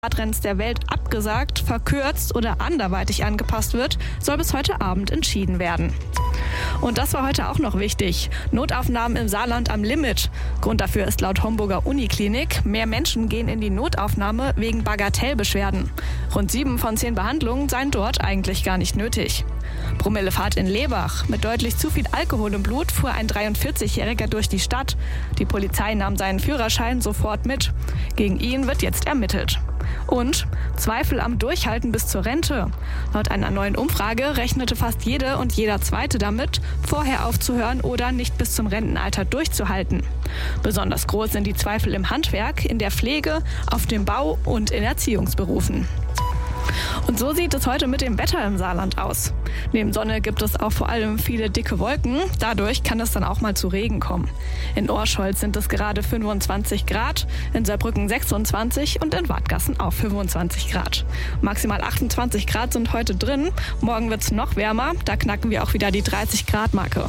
Radrenns der Welt abgesagt, verkürzt oder anderweitig angepasst wird, soll bis heute Abend entschieden werden. Und das war heute auch noch wichtig. Notaufnahmen im Saarland am Limit. Grund dafür ist laut Homburger Uniklinik, mehr Menschen gehen in die Notaufnahme wegen Bagatellbeschwerden. Rund 7 von 10 Behandlungen seien dort eigentlich gar nicht nötig. Promillefahrt in Lebach. Mit deutlich zu viel Alkohol im Blut fuhr ein 43-Jähriger durch die Stadt. Die Polizei nahm seinen Führerschein sofort mit. Gegen ihn wird jetzt ermittelt. Und Zweifel am Durchhalten bis zur Rente. Laut einer neuen Umfrage rechnete fast jede und jeder Zweite damit, vorher aufzuhören oder nicht bis zum Rentenalter durchzuhalten. Besonders groß sind die Zweifel im Handwerk, in der Pflege, auf dem Bau und in Erziehungsberufen. Und so sieht es heute mit dem Wetter im Saarland aus. Neben Sonne gibt es auch vor allem viele dicke Wolken. Dadurch kann es dann auch mal zu Regen kommen. In Orscholz sind es gerade 25 Grad, in Saarbrücken 26 und in Wadgassen auch 25 Grad. Maximal 28 Grad sind heute drin. Morgen wird es noch wärmer. Da knacken wir auch wieder die 30 Grad Marke.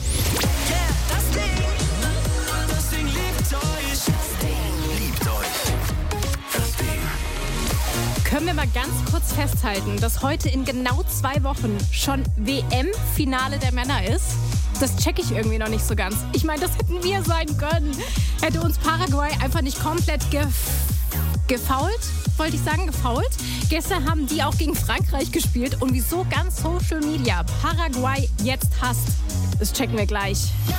Können wir mal ganz kurz festhalten, dass heute in genau 2 Wochen schon WM-Finale der Männer ist? Das checke ich irgendwie noch nicht so ganz. Ich meine, das hätten wir sein können. Hätte uns Paraguay einfach nicht komplett gefoult, wollte ich sagen, gefoult. Gestern haben die auch gegen Frankreich gespielt und wieso ganz Social Media Paraguay jetzt hasst, das checken wir gleich.